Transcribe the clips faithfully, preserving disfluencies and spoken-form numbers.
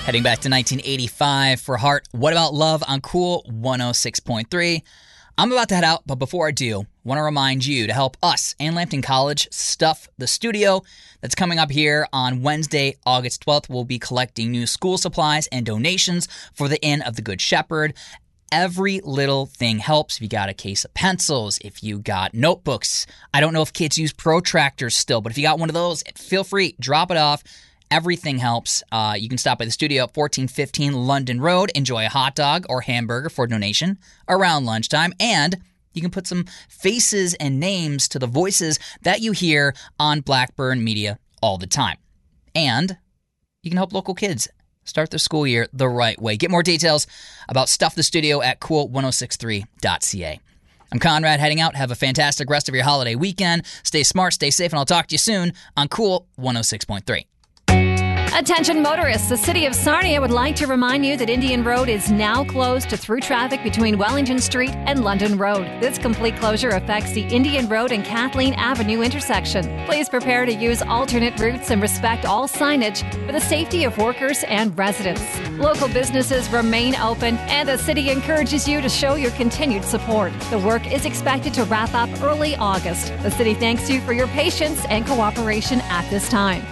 Heading back to nineteen eighty-five for Heart, What About Love on Cool one oh six point three. I'm about to head out, but before I do, I want to remind you to help us and Lambton College stuff the studio that's coming up here on Wednesday, August twelfth. We'll be collecting new school supplies and donations for the Inn of the Good Shepherd. Every little thing helps. If you got a case of pencils, if you got notebooks, I don't know if kids use protractors still, but if you got one of those, feel free, drop it off. Everything helps. Uh, you can stop by the studio at fourteen fifteen London Road, enjoy a hot dog or hamburger for donation around lunchtime, and you can put some faces and names to the voices that you hear on Blackburn Media all the time. And you can help local kids start their school year the right way. Get more details about Stuff the Studio at cool ten sixty-three dot c a. I'm Conrad, heading out. Have a fantastic rest of your holiday weekend. Stay smart, stay safe, and I'll talk to you soon on Cool one oh six point three. Attention motorists, the City of Sarnia would like to remind you that Indian Road is now closed to through traffic between Wellington Street and London Road. This complete closure affects the Indian Road and Kathleen Avenue intersection. Please prepare to use alternate routes and respect all signage for the safety of workers and residents. Local businesses remain open, and the city encourages you to show your continued support. The work is expected to wrap up early August. The city thanks you for your patience and cooperation at this time.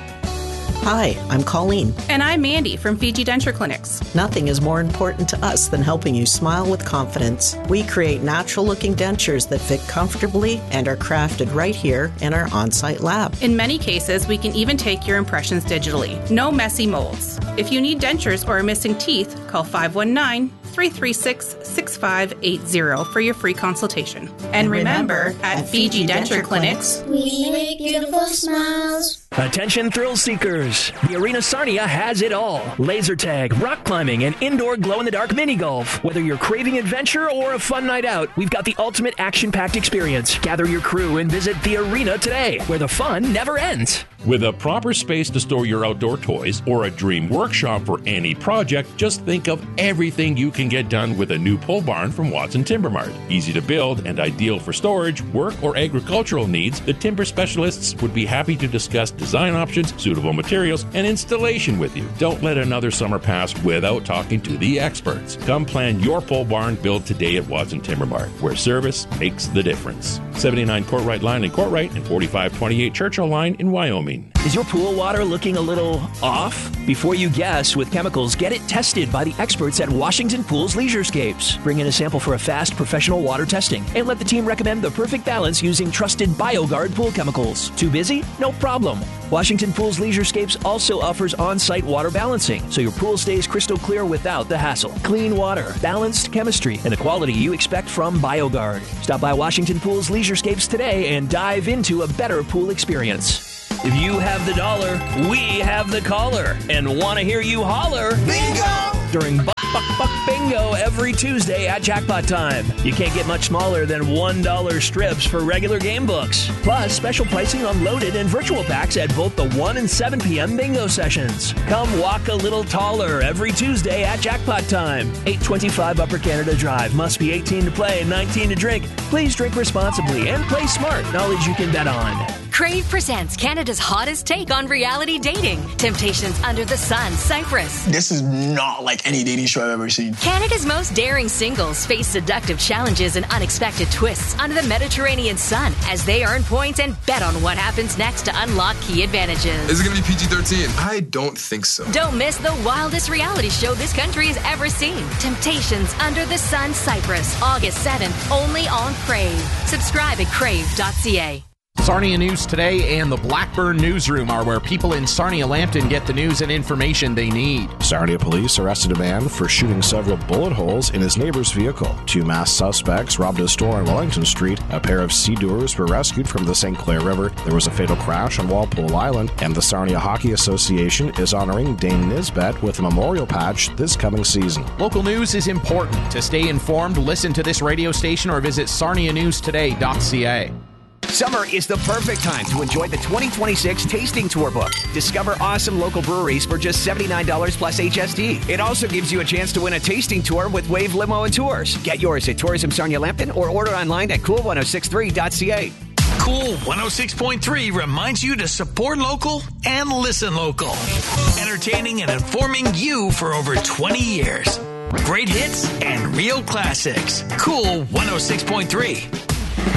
Hi, I'm Colleen. And I'm Mandy from Fiji Denture Clinics. Nothing is more important to us than helping you smile with confidence. We create natural-looking dentures that fit comfortably and are crafted right here in our on-site lab. In many cases, we can even take your impressions digitally. No messy molds. If you need dentures or are missing teeth, call five one nine, three three six, six five eight zero for your free consultation. And, and remember, remember, at, at Fiji, Fiji Denture, Denture Clinics, we make beautiful smiles. Attention thrill seekers. The Arena Sarnia has it all. Laser tag, rock climbing, and indoor glow-in-the-dark mini golf. Whether you're craving adventure or a fun night out, we've got the ultimate action-packed experience. Gather your crew and visit the Arena today, where the fun never ends. With a proper space to store your outdoor toys or a dream workshop for any project, just think of everything you can get done with a new pole barn from Watson Timber Mart. Easy to build and ideal for storage, work, or agricultural needs, the timber specialists would be happy to discuss design options, suitable materials, and installation with you. Don't let another summer pass without talking to the experts. Come plan your pole barn build today at Watson Timber Mart, where service makes the difference. seventy-nine Courtright Line in Courtright and forty-five twenty-eight Churchill Line in Wyoming. Is your pool water looking a little off? Before you guess with chemicals, get it tested by the experts at Washington Pools Leisurescapes. Bring in a sample for a fast, professional water testing and let the team recommend the perfect balance using trusted BioGuard pool chemicals. Too busy? No problem. Washington Pools Leisurescapes also offers on-site water balancing, so your pool stays crystal clear without the hassle. Clean water, balanced chemistry, and the quality you expect from BioGuard. Stop by Washington Pools Leisurescapes today and dive into a better pool experience. If you have the dollar, we have the caller, and want to hear you holler. Bingo! During Buck Buck Buck Bingo every Tuesday at Jackpot Time. You can't get much smaller than one dollar strips for regular game books. Plus, special pricing on loaded and virtual packs at both the one and seven p.m. bingo sessions. Come walk a little taller every Tuesday at Jackpot Time. eight twenty-five Upper Canada Drive. Must be eighteen to play and nineteen to drink. Please drink responsibly and play smart. Knowledge you can bet on. Crave presents Canada's hottest take on reality dating. Temptations Under the Sun, Cyprus. This is not like any dating show I've ever seen. Canada's most daring singles face seductive challenges and unexpected twists under the Mediterranean sun as they earn points and bet on what happens next to unlock key advantages. Is it going to be P G thirteen? I don't think so. Don't miss the wildest reality show this country has ever seen. Temptations Under the Sun, Cyprus, August seventh, only on Crave. Subscribe at crave dot c a. Sarnia News Today and the Blackburn Newsroom are where people in Sarnia-Lambton get the news and information they need. Sarnia police arrested a man for shooting several bullet holes in his neighbor's vehicle. Two masked suspects robbed a store on Wellington Street. A pair of sea-doers were rescued from the Saint Clair River. There was a fatal crash on Walpole Island. And the Sarnia Hockey Association is honoring Dane Nisbet with a memorial patch this coming season. Local news is important. To stay informed, listen to this radio station or visit sarnia news today dot c a. Summer is the perfect time to enjoy the twenty twenty-six Tasting Tour book. Discover awesome local breweries for just seventy-nine dollars plus H S D. It also gives you a chance to win a tasting tour with Wave Limo and Tours. Get yours at Tourism Sarnia Lambton or order online at cool ten sixty-three dot c a. Cool one oh six point three reminds you to support local and listen local. Entertaining and informing you for over twenty years. Great hits and real classics. Cool one oh six point three.